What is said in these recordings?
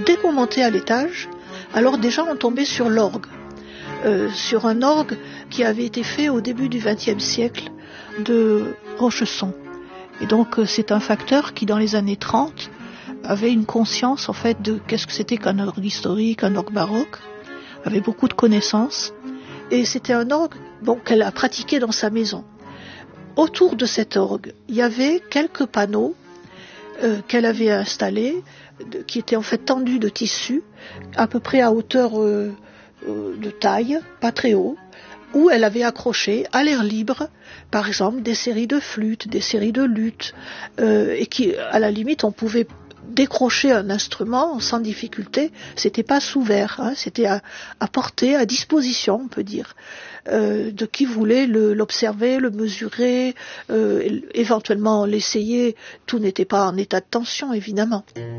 dès qu'on montait à l'étage, alors déjà on tombait sur l'orgue, sur un orgue qui avait été fait au début du XXe siècle de Rochesson. Et donc c'est un facteur qui dans les années 30 avait une conscience en fait de qu'est-ce que c'était qu'un orgue historique, un orgue baroque, avait beaucoup de connaissances, et c'était un orgue qu'elle a pratiqué dans sa maison. Autour de cet orgue, il y avait quelques panneaux qu'elle avait installés, qui étaient en fait tendus de tissu, à peu près à hauteur de taille, pas très haut, où elle avait accroché à l'air libre, par exemple, des séries de flûtes, des séries de luths, et qui, à la limite, on pouvait décrocher un instrument sans difficulté. C'était pas sous verre, c'était à portée, à disposition, on peut dire, de qui voulait l'observer, le mesurer, éventuellement l'essayer. Tout n'était pas en état de tension, évidemment.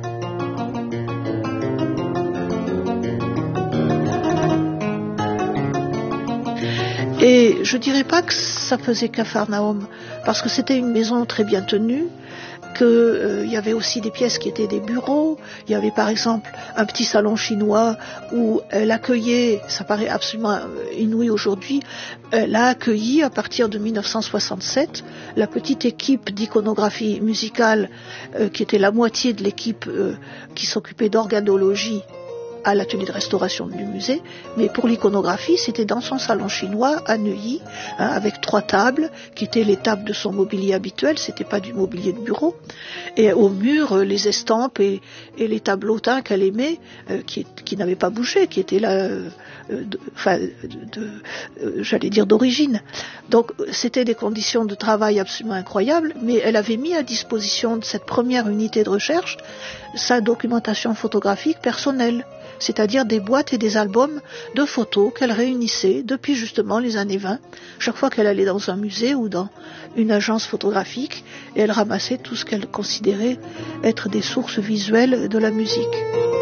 Et je dirais pas que ça faisait Capharnaüm, parce que c'était une maison très bien tenue, qu'il y avait aussi des pièces qui étaient des bureaux. Il y avait par exemple un petit salon chinois où elle accueillait, ça paraît absolument inouï aujourd'hui, elle a accueilli à partir de 1967 la petite équipe d'iconographie musicale qui était la moitié de l'équipe qui s'occupait d'organologie à l'atelier de restauration du musée, mais pour l'iconographie, c'était dans son salon chinois à Neuilly, avec 3 tables, qui étaient les tables de son mobilier habituel, c'était pas du mobilier de bureau, et au mur, les estampes et les tableaux teints qu'elle aimait, qui n'avaient pas bougé, qui étaient là, j'allais dire d'origine. Donc, c'était des conditions de travail absolument incroyables, mais elle avait mis à disposition de cette première unité de recherche sa documentation photographique personnelle, c'est-à-dire des boîtes et des albums de photos qu'elle réunissait depuis justement les années 20, chaque fois qu'elle allait dans un musée ou dans une agence photographique, et elle ramassait tout ce qu'elle considérait être des sources visuelles de la musique.